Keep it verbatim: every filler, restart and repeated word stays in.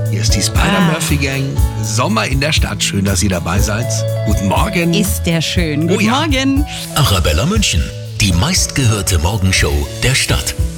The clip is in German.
Hier ist die Spider-Murphy-Gang. Sommer in der Stadt. Schön, dass ihr dabei seid. Guten Morgen. Ist der schön. Guten Oh ja. Morgen. Arabella München, die meistgehörte Morgenshow der Stadt.